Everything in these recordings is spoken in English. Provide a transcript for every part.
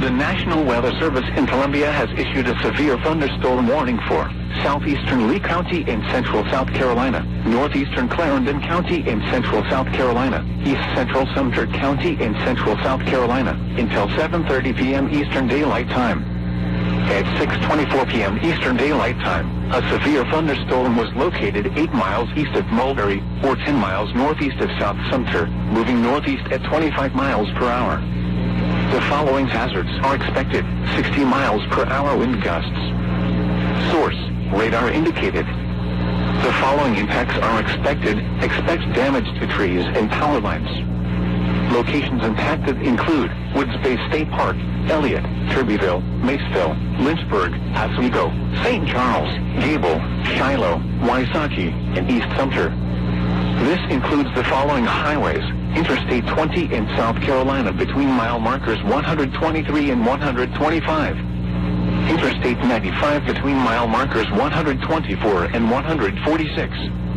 The National Weather Service in Columbia has issued a severe thunderstorm warning for southeastern Lee County in central South Carolina, northeastern Clarendon County in central South Carolina, east central Sumter County in central South Carolina, until 7:30 p.m. Eastern Daylight Time. At 6:24 p.m. Eastern Daylight Time, a severe thunderstorm was located 8 miles east of Mulberry, or 10 miles northeast of South Sumter, moving northeast at 25 miles per hour. The following hazards are expected: 60 miles per hour wind gusts. Source: radar indicated. The following impacts are expected. Expect damage to trees and power lines. Locations impacted include Woods Bay State Park, Elliott, Turbyville, Maceville, Lynchburg, Oswego, St. Charles, Gable, Shiloh, Wysocki, and East Sumter. This includes the following highways: Interstate 20 in South Carolina between mile markers 123 and 125. Interstate 95 between mile markers 124 and 146.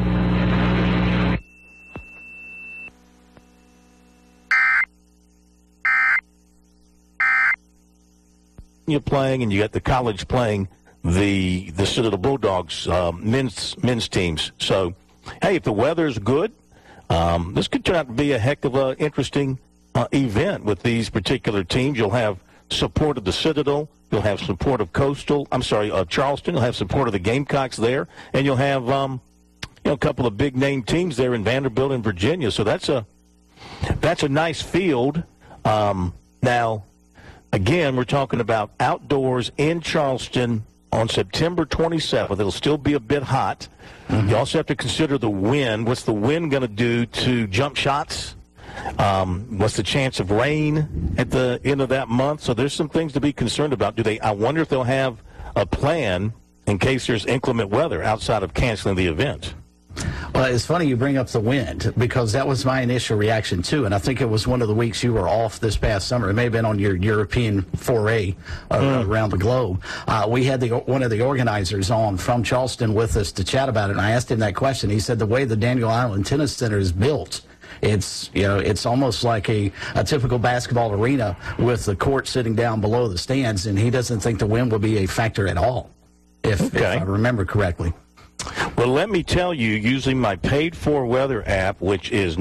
You're playing, and you got the college playing the Citadel Bulldogs men's teams. So, hey, if the weather's good, this could turn out to be a heck of an interesting event with these particular teams. You'll have support of the Citadel. You'll have support of Charleston. You'll have support of the Gamecocks there, and you'll have a couple of big name teams there in Vanderbilt and Virginia. So that's a nice field. Now, again, we're talking about outdoors in Charleston on September 27th. It'll still be a bit hot. Mm-hmm. You also have to consider the wind. What's the wind going to do to jump shots? What's the chance of rain at the end of that month? So there's some things to be concerned about. I wonder if they'll have a plan in case there's inclement weather outside of canceling the event. Well, it's funny you bring up the wind, because that was my initial reaction, too. And I think it was one of the weeks you were off this past summer. It may have been on your European foray around the globe. We had one of the organizers on from Charleston with us to chat about it, and I asked him that question. He said the way the Daniel Island Tennis Center is built, it's almost like a typical basketball arena with the court sitting down below the stands, and he doesn't think the wind will be a factor at all, if I remember correctly. Well, let me tell you, using my paid-for weather app, which is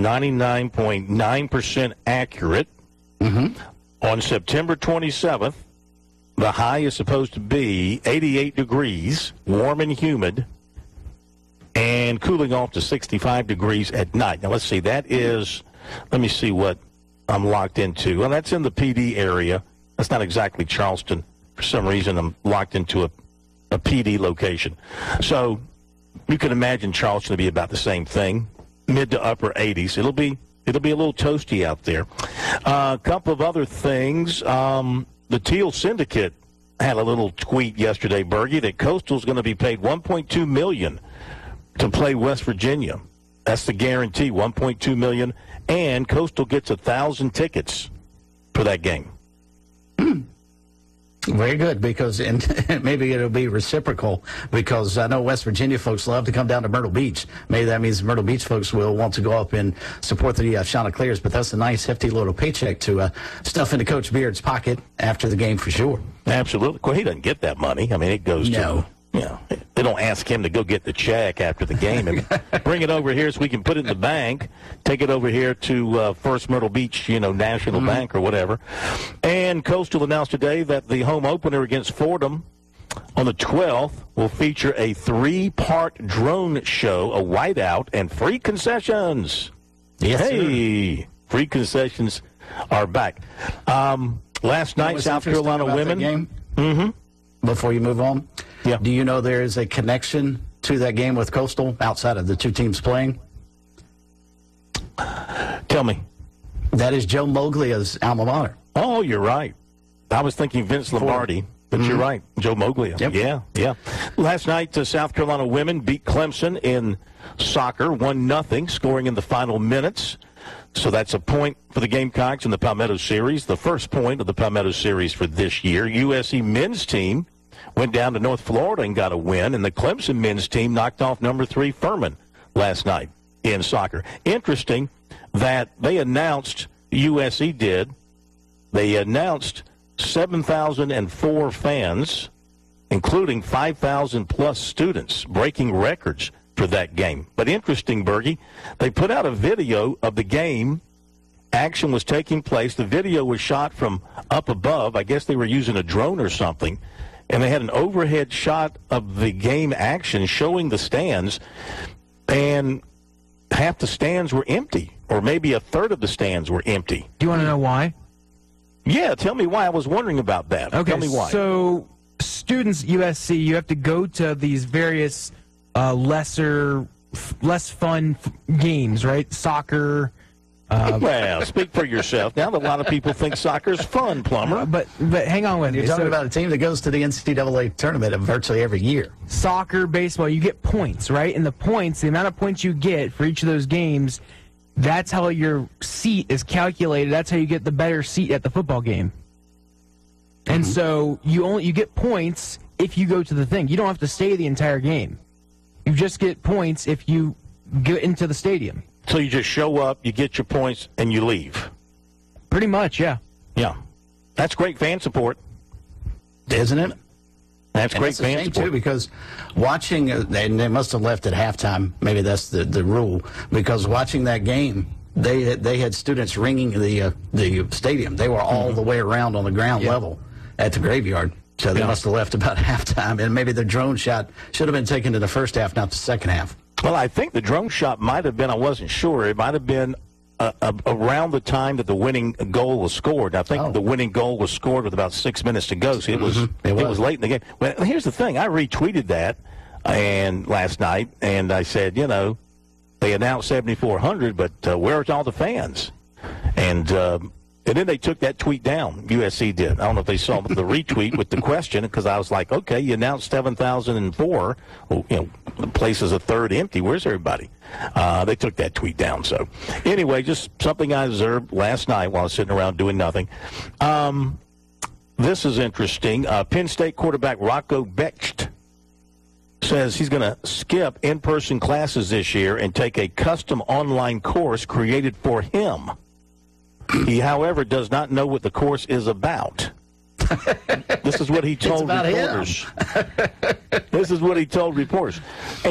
99.9% accurate, on September 27th, the high is supposed to be 88 degrees, warm and humid, and cooling off to 65 degrees at night. Now, let's see, let me see what I'm locked into. Well, that's in the PD area. That's not exactly Charleston. For some reason, I'm locked into a PD location. So you can imagine Charleston to be about the same thing, mid to upper 80s. It'll be a little toasty out there. A couple of other things. The Teal Syndicate had a little tweet yesterday, Bergie, that Coastal's going to be paid $1.2 million to play West Virginia. That's the guarantee, $1.2 million, and Coastal gets 1,000 tickets for that game. Very good, because maybe it'll be reciprocal, because I know West Virginia folks love to come down to Myrtle Beach. Maybe that means Myrtle Beach folks will want to go up and support the Chanticleers, but that's a nice, hefty little paycheck to stuff into Coach Beard's pocket after the game for sure. Absolutely. Well, he doesn't get that money. I mean, it goes to... They don't ask him to go get the check after the game and bring it over here so we can put it in the bank, take it over here to First Myrtle Beach, National Bank or whatever. And Coastal announced today that the home opener against Fordham on the 12th will feature a 3-part drone show, a whiteout, and free concessions. Yes, hey, free concessions are back. Last night, South Carolina women. Before you move on, do you know there is a connection to that game with Coastal outside of the two teams playing? Tell me. That is Joe Moglia's alma mater. Oh, you're right. I was thinking Vince Lombardi, but you're right. Joe Moglia. Yep. Yeah. Last night, South Carolina women beat Clemson in soccer, 1-0, scoring in the final minutes. So that's a point for the Gamecocks in the Palmetto Series, the first point of the Palmetto Series for this year. USC men's team went down to North Florida and got a win, and the Clemson men's team knocked off number 3 Furman last night in soccer. Interesting that they announced, USC did, they announced 7,004 fans, including 5,000-plus students, breaking records for that game. But interesting, Bergie, they put out a video of the game. Action was taking place. The video was shot from up above. I guess they were using a drone or something. And they had an overhead shot of the game action showing the stands. And half the stands were empty, or maybe a third of the stands were empty. Do you want to know why? Yeah, tell me why. I was wondering about that. Okay, tell me why. So students at USC, you have to go to these various less fun games, right? Soccer. Well, speak for yourself. Now that a lot of people think soccer's fun, Plummer. But hang on with me. You're talking about a team that goes to the NCAA tournament virtually every year. Soccer, baseball, you get points, right? And the points, the amount of points you get for each of those games, that's how your seat is calculated. That's how you get the better seat at the football game. And so you get points if you go to the thing. You don't have to stay the entire game. You just get points if you get into the stadium. So you just show up, you get your points, and you leave. Pretty much, yeah. Yeah. That's great fan support. Isn't it? That's and great that's fan a shame, support. too, because watching, and they must have left at halftime. Maybe that's the rule. Because watching that game, they had students ringing the stadium. They were all the way around on the ground level at the graveyard. So they must have left about halftime. And maybe the drone shot should have been taken to the first half, not the second half. Well, I think the drone shot might have been, I wasn't sure, it might have been around the time that the winning goal was scored. I think the winning goal was scored with about 6 minutes to go, so it was late in the game. But here's the thing. I retweeted that last night, and I said, they announced 7,400, but where's all the fans? And then they took that tweet down. USC did. I don't know if they saw the retweet with the question, because I was like, okay, you announced 7,004. Well, the place is a third empty. Where's everybody? They took that tweet down. So anyway, just something I observed last night while I was sitting around doing nothing. This is interesting. Penn State quarterback Rocco Becht says he's going to skip in-person classes this year and take a custom online course created for him. He, however, does not know what the course is about. This is what he told reporters. This is what he told reporters. And,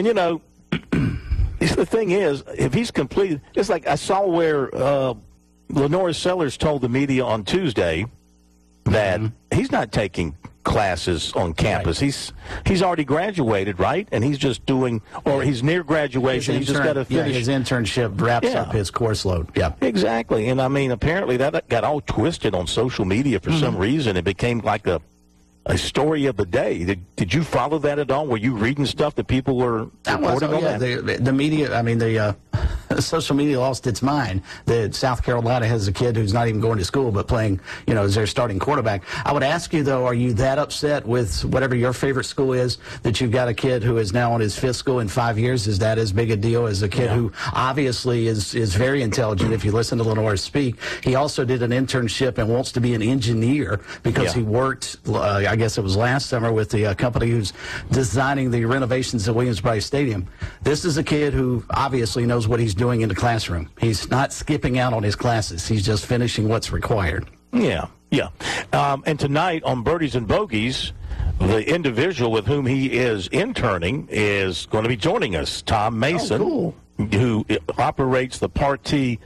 the thing is, if he's completed, it's like I saw where Lenore Sellers told the media on Tuesday that he's not taking classes on campus. Right. He's already graduated, right? And he's just doing, or he's near graduation. He's just got to finish. His internship wraps up his course load. Yeah, exactly. And I mean, apparently that got all twisted on social media for some reason. It became like a story of the day. Did you follow that at all? Were you reading stuff that people were reporting on that? The media, I mean, the social media lost its mind that South Carolina has a kid who's not even going to school but playing, as their starting quarterback. I would ask you, though, are you that upset with whatever your favorite school is that you've got a kid who is now on his fifth school in 5 years? Is that as big a deal as a kid who obviously is very intelligent? If you listen to Lenore speak, he also did an internship and wants to be an engineer because he worked, I guess it was last summer, with the company who's designing the renovations at Williams-Brice Stadium. This is a kid who obviously knows what he's doing in the classroom. He's not skipping out on his classes. He's just finishing what's required. Yeah. And tonight on Birdies and Bogeys, the individual with whom he is interning is going to be joining us, Tom Mason, who operates the Par T,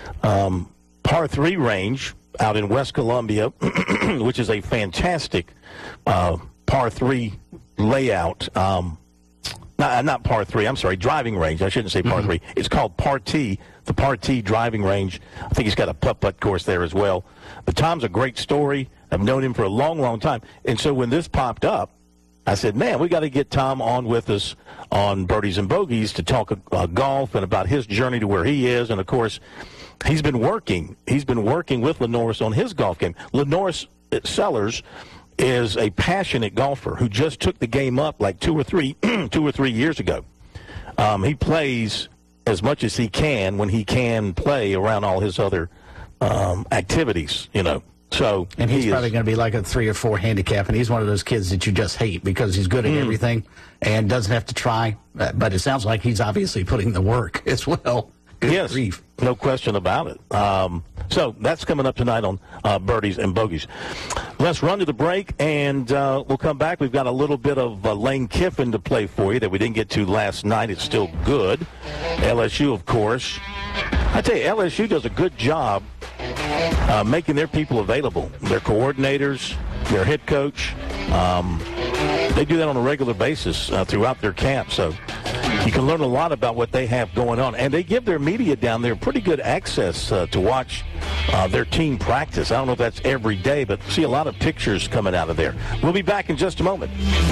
Par 3 range out in West Columbia, which is a fantastic Par 3 layout. Not Par 3, I'm sorry, driving range. I shouldn't say Par 3. It's called Par T, the Par T driving range. I think he's got a putt-putt course there as well. But Tom's a great story. I've known him for a long, long time. And so when this popped up, I said, man, we got to get Tom on with us on Birdies and Bogeys to talk golf and about his journey to where he is. And, of course, he's been working with Lenore on his golf game. Lenore Sellers is a passionate golfer who just took the game up like 2 or 3 years ago. He plays as much as he can when he can play around all his other activities, So and he's probably going to be like a 3 or 4 handicap, and he's one of those kids that you just hate because he's good at everything and doesn't have to try. But it sounds like he's obviously putting the work as well. Yes, grief. No question about it. So that's coming up tonight on Birdies and Bogies. Let's run to the break, and we'll come back. We've got a little bit of Lane Kiffin to play for you that we didn't get to last night. It's still good. LSU, of course. I tell you, LSU does a good job making their people available, their coordinators, their head coach. They do that on a regular basis throughout their camp. So you can learn a lot about what they have going on. And they give their media down there pretty good access to watch their team practice. I don't know if that's every day, but see a lot of pictures coming out of there. We'll be back in just a moment.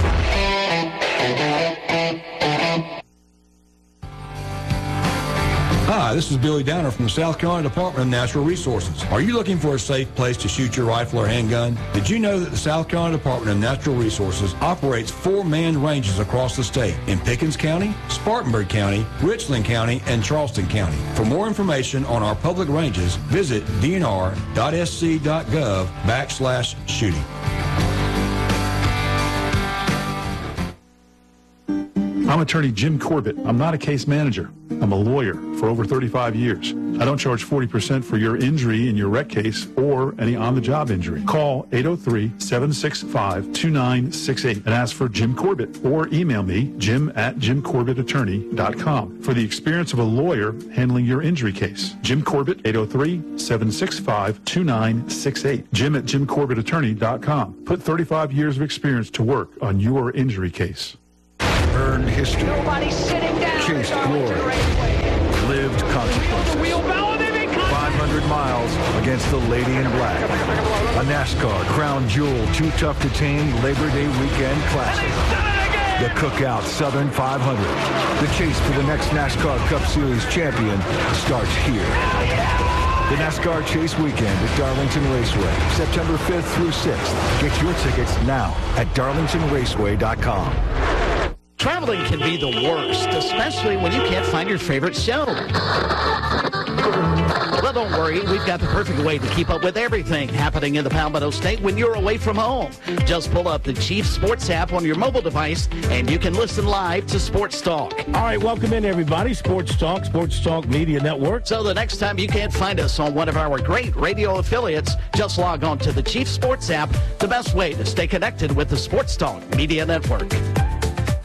Hi, this is Billy Downer from the South Carolina Department of Natural Resources. Are you looking for a safe place to shoot your rifle or handgun? Did you know that the South Carolina Department of Natural Resources operates 4 manned ranges across the state in Pickens County, Spartanburg County, Richland County, and Charleston County? For more information on our public ranges, visit dnr.sc.gov/shooting. I'm attorney Jim Corbett. I'm not a case manager. I'm a lawyer for over 35 years. I don't charge 40% for your injury in your wreck case or any on-the-job injury. Call 803-765-2968 and ask for Jim Corbett, or email me, jim@jimcorbettattorney.com, for the experience of a lawyer handling your injury case. Jim Corbett, 803-765-2968. jim@jimcorbettattorney.com. Put 35 years of experience to work on your injury case. Earned history, chased glory, lived consequences. 500 miles against the Lady in Black. A NASCAR Crown Jewel Too Tough to Tame Labor Day Weekend Classic. The Cookout Southern 500. The chase for the next NASCAR Cup Series champion starts here. The NASCAR Chase Weekend at Darlington Raceway, September 5th through 6th. Get your tickets now at darlingtonraceway.com. Traveling can be the worst, especially when you can't find your favorite show. Well, don't worry. We've got the perfect way to keep up with everything happening in the Palmetto State when you're away from home. Just pull up the Chief Sports app on your mobile device, and you can listen live to Sports Talk. All right, welcome in, everybody. Sports Talk Media Network. So the next time you can't find us on one of our great radio affiliates, just log on to the Chief Sports app, the best way to stay connected with the Sports Talk Media Network.